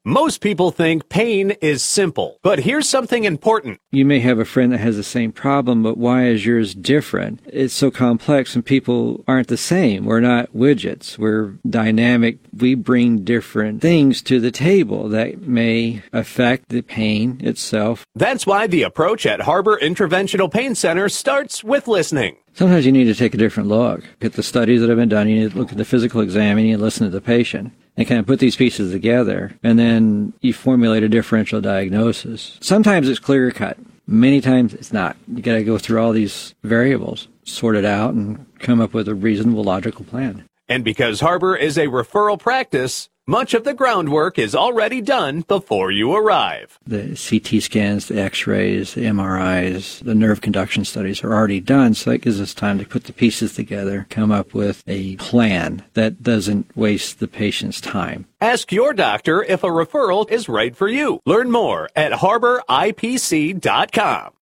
Most people think pain is simple, but here's something important. You may have a friend that has the same problem, but why is yours different? It's so complex and people aren't the same. We're not widgets. We're dynamic. We bring different things to the table that may affect the pain itself. That's why the approach at Harbor Interventional Pain Center starts with listening. Sometimes you need to take a different look at the studies that have been done. You need to look at the physical exam. You need to listen to the patient and kind of put these pieces together. And then you formulate a differential diagnosis. Sometimes it's clear cut. Many times it's not. You got to go through all these variables, sort it out, and come up with a reasonable, logical plan. And because Harbor is a referral practice, much of the groundwork is already done before you arrive. The CT scans, the X-rays, the MRIs, the nerve conduction studies are already done, so that gives us time to put the pieces together, come up with a plan that doesn't waste the patient's time. Ask your doctor if a referral is right for you. Learn more at harboripc.com.